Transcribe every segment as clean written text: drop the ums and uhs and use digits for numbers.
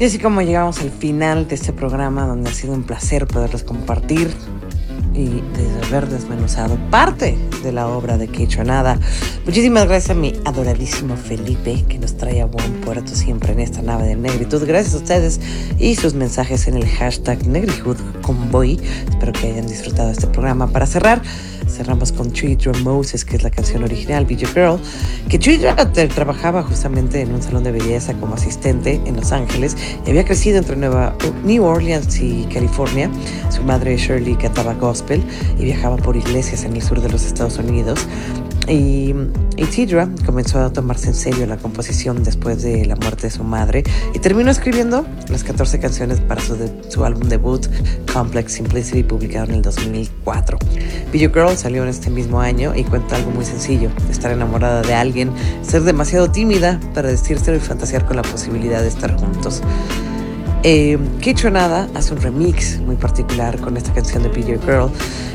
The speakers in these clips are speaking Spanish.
Y así como llegamos al final de este programa, donde ha sido un placer poderles compartir y de haber desmenuzado parte de la obra de Kaytranada. Muchísimas gracias a mi adoradísimo Felipe, que nos trae a buen puerto siempre en esta nave de negritud. Gracias a ustedes y sus mensajes en el hashtag Negritud Convoy. Espero que hayan disfrutado este programa. Para cerrar, cerramos con Tidra Moses, que es la canción original, Be Your Girl, que Tidra trabajaba justamente en un salón de belleza como asistente en Los Ángeles y había crecido entre New Orleans y California. Su madre Shirley cantaba gospel y viajaba por iglesias en el sur de los Estados Unidos. Y Tidra comenzó a tomarse en serio la composición después de la muerte de su madre y terminó escribiendo las 14 canciones para su álbum debut Complex Simplicity, publicado en el 2004. Be Your Girl salió en este mismo año y cuenta algo muy sencillo: estar enamorada de alguien, ser demasiado tímida para decírselo y fantasear con la posibilidad de estar juntos. Kaytranada hace un remix muy particular con esta canción de Be Your Girl.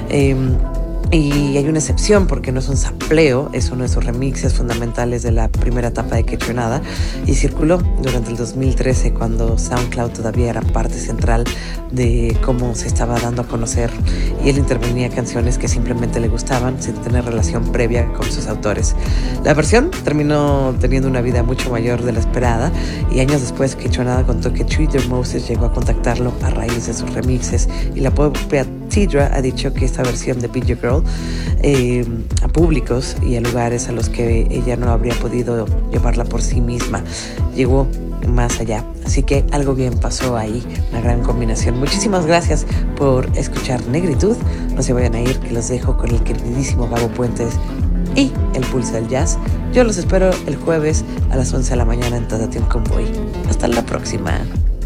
Y hay una excepción porque no es un sampleo, es uno de sus remixes fundamentales de la primera etapa de Kaytranada y circuló durante el 2013, cuando SoundCloud todavía era parte central de cómo se estaba dando a conocer, y él intervenía canciones que simplemente le gustaban sin tener relación previa con sus autores. La versión terminó teniendo una vida mucho mayor de la esperada, y años después Kaytranada contó que Tidra Moses llegó a contactarlo a raíz de sus remixes, y la propia Tidra ha dicho que esta versión de Be Your Girl a públicos y a lugares a los que ella no habría podido llevarla por sí misma, llegó más allá. Así que algo bien pasó ahí, una gran combinación. Muchísimas gracias por escuchar Negritud. No se vayan a ir, que los dejo con el queridísimo Gabo Puentes y el pulso del jazz. Yo los espero el jueves a las 11 de la mañana en Tadatión Convoy. Hasta la próxima.